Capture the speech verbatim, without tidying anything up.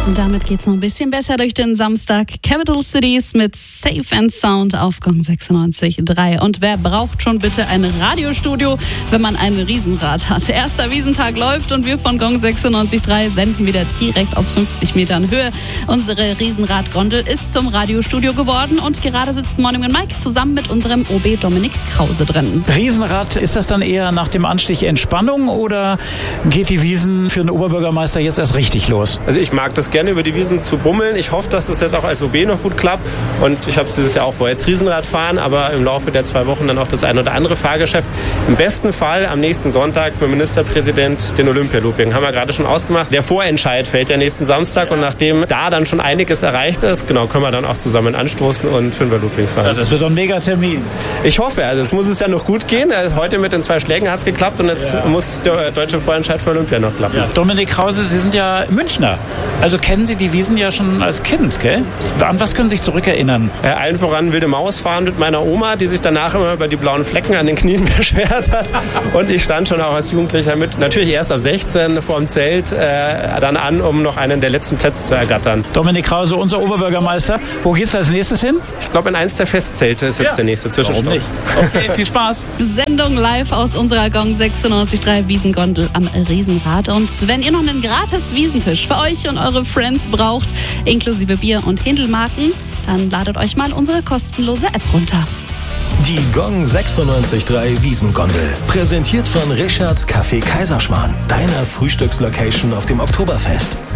Und damit geht's noch ein bisschen besser durch den Samstag. Capital Cities mit Safe and Sound auf Gong sechsundneunzig Komma drei. Und wer braucht schon bitte ein Radiostudio, wenn man ein Riesenrad hat? Erster Wiesentag läuft und wir von Gong sechsundneunzig Komma drei senden wieder direkt aus fünfzig Metern Höhe. Unsere Riesenradgondel ist zum Radiostudio geworden und gerade sitzt Morning with Mike zusammen mit unserem O B Dominik Krause drin. Riesenrad, ist das dann eher nach dem Anstich Entspannung oder geht die Wiesn für den Oberbürgermeister jetzt erst richtig los? Also ich mag das gerne, über die Wiesn zu bummeln. Ich hoffe, dass das jetzt auch als O B noch gut klappt. Und ich habe es dieses Jahr auch vor, jetzt Riesenrad fahren, aber im Laufe der zwei Wochen dann auch das ein oder andere Fahrgeschäft. Im besten Fall am nächsten Sonntag mit dem Ministerpräsident den Olympialooping. Haben wir gerade schon ausgemacht. Der Vorentscheid fällt ja nächsten Samstag und nachdem da dann schon einiges erreicht ist, genau, können wir dann auch zusammen anstoßen und Fünfer-Looping fahren. Ja, das wird doch ein Megatermin. Ich hoffe, also es muss es ja noch gut gehen. Heute mit den zwei Schlägen hat es geklappt und jetzt ja. muss der deutsche Vorentscheid für Olympia noch klappen. Ja. Dominik Krause, Sie sind ja Münchner. Also kennen Sie die Wiesn ja schon als Kind, gell? An was können Sie sich zurückerinnern? Äh, allen voran wilde Maus fahren mit meiner Oma, die sich danach immer über die blauen Flecken an den Knien beschwert hat. Und ich stand schon auch als Jugendlicher mit, natürlich erst ab sechzehn vor dem Zelt, äh, dann an, um noch einen der letzten Plätze zu ergattern. Dominik Krause, unser Oberbürgermeister. Wo geht's als nächstes hin? Ich glaube, in eins der Festzelte ist jetzt ja. der nächste Zwischenstopp. Warum nicht? Okay, viel Spaß. Sendung live aus unserer Gong sechsundneunzig Komma drei Wiesengondel am Riesenrad. Und wenn ihr noch einen gratis Wiesentisch für euch und eure Friends braucht, inklusive Bier und Händelmarken, dann ladet euch mal unsere kostenlose App runter. Die Gong sechsundneunzig Komma drei Wiesengondel, präsentiert von Richards Café Kaiserschmarrn, deiner Frühstückslocation auf dem Oktoberfest.